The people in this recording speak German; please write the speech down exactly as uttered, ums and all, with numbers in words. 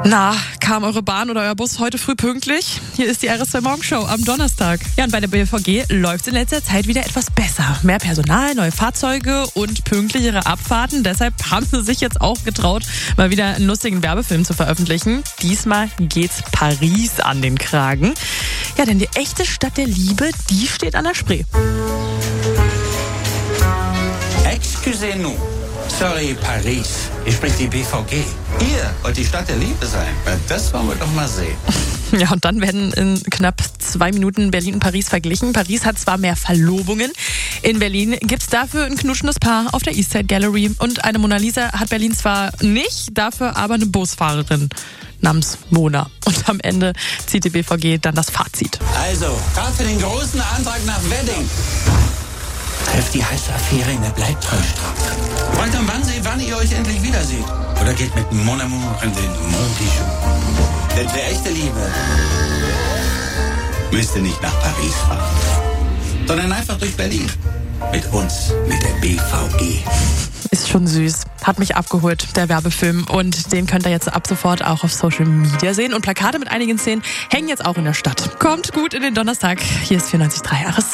Na, kam eure Bahn oder euer Bus heute früh pünktlich? Hier ist die R S zwei Morgenshow am Donnerstag. Ja, und bei der B V G läuft es in letzter Zeit wieder etwas besser. Mehr Personal, neue Fahrzeuge und pünktlichere Abfahrten. Deshalb haben sie sich jetzt auch getraut, mal wieder einen lustigen Werbefilm zu veröffentlichen. Diesmal geht's Paris an den Kragen. Ja, denn die echte Stadt der Liebe, die steht an der Spree. Excusez-nous. Sorry, Paris. Hier spricht die B V G. Ihr wollt die Stadt der Liebe sein. Das wollen wir doch mal sehen. Ja, und dann werden in knapp zwei Minuten Berlin und Paris verglichen. Paris hat zwar mehr Verlobungen. In Berlin gibt's dafür ein knuschendes Paar auf der Eastside Gallery. Und eine Mona Lisa hat Berlin zwar nicht, dafür aber eine Busfahrerin namens Mona. Und am Ende zieht die B V G dann das Fazit. Also, Fahrt für den großen Antrag nach Wedding. Trefft die heiße Affäre in der Bleibtreustraße. Wollt dann wann sehen, wann ihr euch endlich wiederseht. Oder geht mit Mon Amour in den Mont Pichon. Denn für echte Liebe müsst ihr nicht nach Paris fahren, sondern einfach durch Berlin. Mit uns, mit der B V G. Ist schon süß. Hat mich abgeholt, der Werbefilm. Und den könnt ihr jetzt ab sofort auch auf Social Media sehen. Und Plakate mit einigen Szenen hängen jetzt auch in der Stadt. Kommt gut in den Donnerstag. Hier ist vierundneunzig Komma drei R S zwei.